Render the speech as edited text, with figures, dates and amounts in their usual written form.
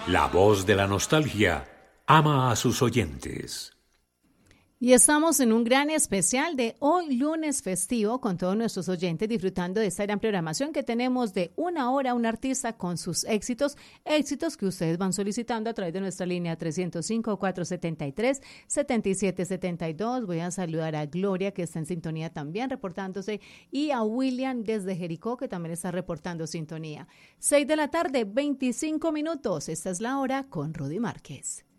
La voz de la nostalgia ama a sus oyentes. Y estamos en un gran especial de hoy lunes festivo con todos nuestros oyentes disfrutando de esta gran programación que tenemos de una hora un artista con sus éxitos que ustedes van solicitando a través de nuestra línea 305-473-7772. Voy a saludar a Gloria que está en sintonía también reportándose y a William desde Jericó que también está reportando sintonía. 6 de la tarde, 25 minutos. Esta es la hora con Rudy Márquez.